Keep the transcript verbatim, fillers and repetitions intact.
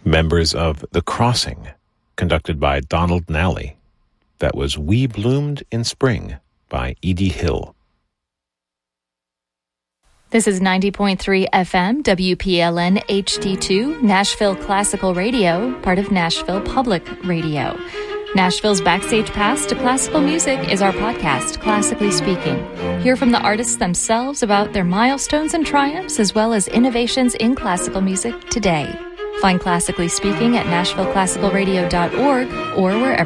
members of The Crossing, conducted by Donald Nally. That was We Bloomed in Spring by Edie Hill. This is ninety point three F M, W P L N H D two, Nashville Classical Radio, part of Nashville Public Radio. Nashville's Backstage Pass to Classical Music is our podcast, Classically Speaking. Hear from the artists themselves about their milestones and triumphs, as well as innovations in classical music today. Find Classically Speaking at nashville classical radio dot org or wherever